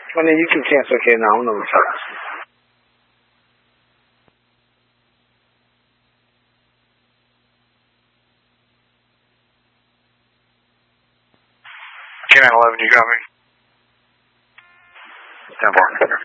Honey, you can cancel here now. No charge. K911, you got me? 10-4.